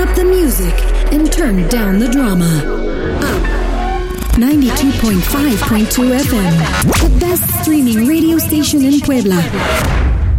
up the music and turn down the drama. Up 92.5.2 FM, the best streaming radio station in Puebla.